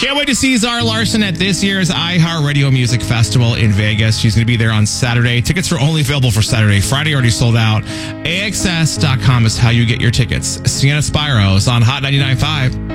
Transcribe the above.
Can't wait to see Zara Larson at this year's iHeartRadio Music Festival in Vegas. She's going to be there on Saturday. Tickets are only available for Saturday. Friday already sold out. AXS.com is how you get your tickets. Sienna Spiros on Hot 99.5.